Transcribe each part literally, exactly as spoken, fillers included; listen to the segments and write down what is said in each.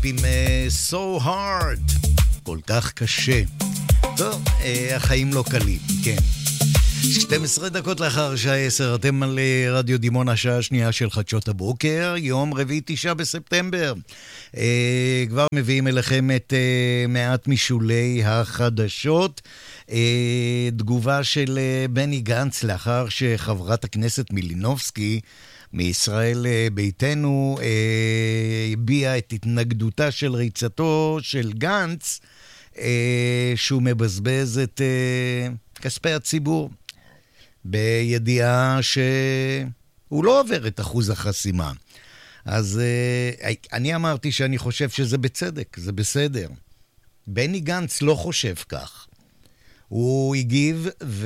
עם uh, So Hard, כל כך קשה. טוב, uh, החיים לא קלים, כן. שתים עשרה דקות לאחר שעה עשר, אתם על רדיו דימונה, שעה שנייה של חדשות הבוקר, יום רביעי תשעה בספטמבר. Uh, כבר מביאים אליכם את uh, מעט משולי החדשות. Uh, תגובה של uh, בני גנץ לאחר שחברת הכנסת מלינובסקי מישראל ביתנו הביעה את התנגדותה של ריצתו של גנץ שהוא מבזבז את כספי הציבור בידיעה שהוא לא עובר את אחוז החסימה. אז אני אמרתי שאני חושב שזה בצדק, זה בסדר. בני גנץ לא חושב כך. הוא הגיב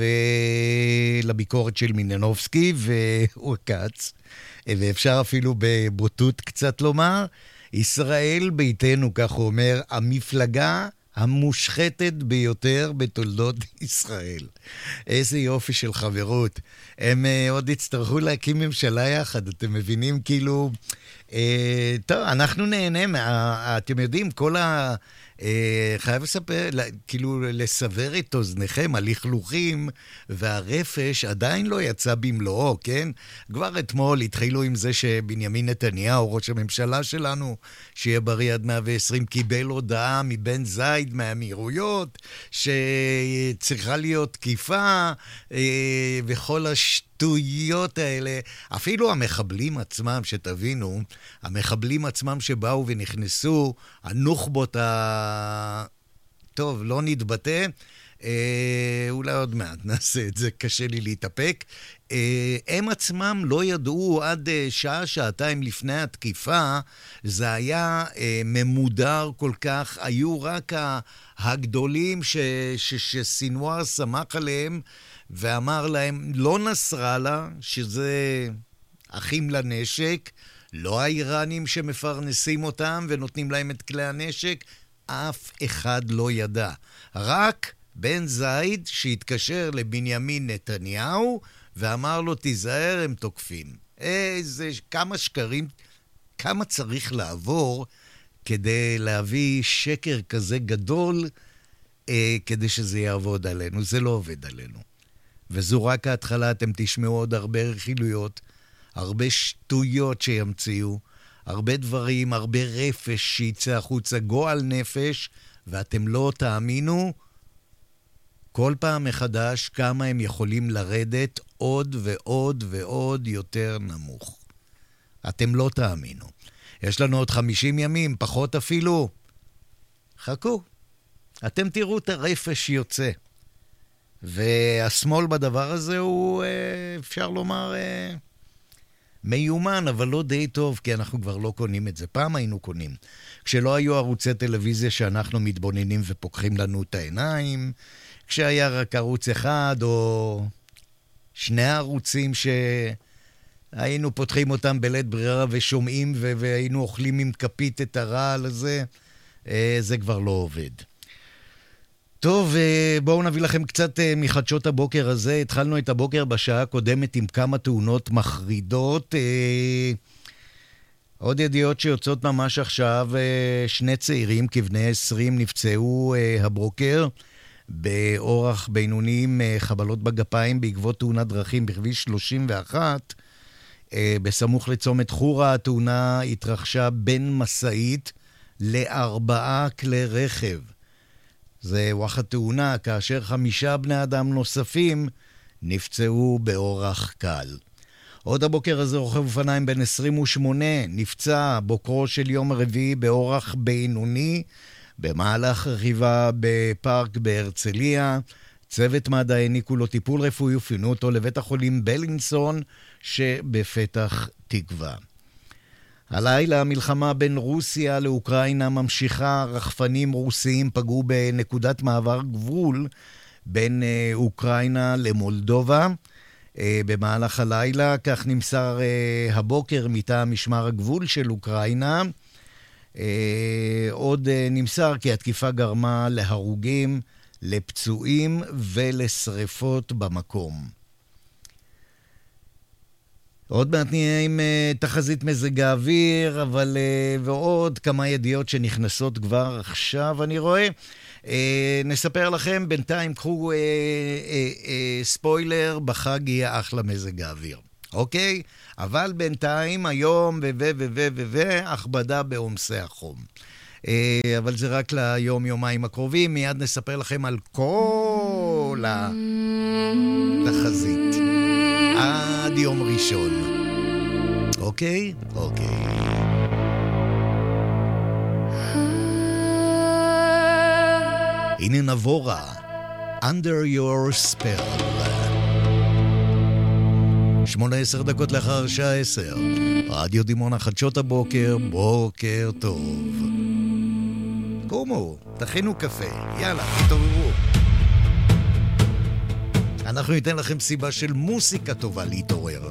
לביקורת של מלינובסקי והוא קץ, ואפשר אפילו בבוטות קצת לומר, ישראל ביתנו, כך הוא אומר, המפלגה המושחתת ביותר בתולדות ישראל. איזה יופי של חברות. הם uh, עוד יצטרכו להקים ממשלה יחד, אתם מבינים? כאילו, uh, טוב, אנחנו נהנה, מה, אתם יודעים, כל ה... Uh, חייב לספר, כאילו לסבר את אוזניכם, הלכלוכים והרפש עדיין לא יצא במלואו, כן? כבר אתמול התחילו עם זה שבנימין נתניהו, ראש הממשלה שלנו, שיהיה בריא עד מאה ועשרים, קיבל הודעה מבן זייד מהאמירויות, שצריכה להיות תקיפה, uh, וכל השטויות האלה. אפילו המחבלים עצמם, שתבינו, המחבלים עצמם שבאו ונכנסו, הנוח'בות ה... טוב, לא נתבטא, אה, אולי עוד מעט נעשה את זה, קשה לי להתאפק. אה, הם עצמם לא ידעו עד אה, שעה, שעתיים לפני התקיפה, זה היה אה, ממודר כל כך, היו רק הגדולים ש, ש, שסינואר שמח עליהם, ואמר להם, לא נסראללה, שזה אחים לנשק, לא האיראנים שמפרנסים אותם ונותנים להם את כלי הנשק, אף אחד לא ידע. רק בן זייד שהתקשר לבנימין נתניהו ואמר לו, תיזהר, הם תוקפים. איזה, כמה שקרים, כמה צריך לעבור כדי להביא שקר כזה גדול, אה, כדי שזה יעבוד עלינו. זה לא עובד עלינו. וזו רק ההתחלה, אתם תשמעו עוד הרבה רכילויות, הרבה שטויות שימציאו, הרבה דברים, הרבה רפש שיצא החוצה, גועל נפש, ואתם לא תאמינו כל פעם מחדש כמה הם יכולים לרדת עוד ועוד ועוד יותר נמוך. אתם לא תאמינו. יש לנו עוד חמישים ימים, פחות אפילו. חכו. אתם תראו את הרפש יוצא. והשמאל בדבר הזה הוא, אפשר לומר, מיומן, אבל לא די טוב, כי אנחנו כבר לא קונים את זה. פעם היינו קונים. כשלא היו ערוצי טלוויזיה שאנחנו מתבוננים ופוקחים לנו את העיניים, כשהיה רק ערוץ אחד או שני ערוצים שהיינו פותחים אותם בלית ברירה ושומעים והיינו אוכלים עם כפית את הרעל הזה, זה כבר לא עובד. טוב, בואו נביא לכם קצת מחדשות הבוקר הזה. התחלנו את הבוקר בשעה הקודמת עם כמה תאונות מחרידות. עוד ידיעות שיוצאות ממש עכשיו, שני צעירים כבני עשרים נפצעו הבוקר באורח בינוני עם חבלות בגפיים בעקבות תאונת דרכים בכביש שלושים ואחת. בסמוך לצומת חורה, התאונה התרחשה בין מסעית לארבעה כלי רכב. זה וואחד תאונה, כאשר חמישה בני אדם נוספים נפצעו באורח קל. עוד הבוקר הזה רוכב אופניים בן עשרים ושמונה נפצע בוקרו של יום רביעי באורח בינוני במהלך רכיבה בפארק בהרצליה. צוות מד"א העניקו לו טיפול רפואי ופינו אותו לבית החולים בלינסון שבפתח תקווה. הלילה המלחמה בין רוסיה לאוקראינה ממשיכה. רחפנים רוסיים פגעו בנקודת מעבר גבול בין אוקראינה למולדובה במהלך הלילה, כך נמסר הבוקר מטעם משמר הגבול של אוקראינה. עוד נמסר כי התקיפה גרמה להרוגים, לפצועים ולשריפות במקום. עוד מעט נהיה עם uh, תחזית מזג האוויר, אבל uh, ועוד כמה ידיעות שנכנסות כבר עכשיו, אני רואה. Uh, נספר לכם, בינתיים קחו uh, uh, uh, ספוילר, בחג יהיה אחלה מזג האוויר. אוקיי? אבל בינתיים, היום ו ו ו ו ו ו הכבדה בעומסי החום. Uh, אבל זה רק ליום יומיים הקרובים, מיד נספר לכם על כל התחזית. עד יום ראשון. אוקיי? אוקיי. הנה נבורה. Under your spell. שמונה עשר דקות לאחר שעה עשר. רדיו דימונה, חדשות הבוקר, בוקר טוב. קומו, תכינו קפה. יאללה, תתעוררו. אנחנו ניתן לכם סיבה של מוסיקה טובה להתעורר.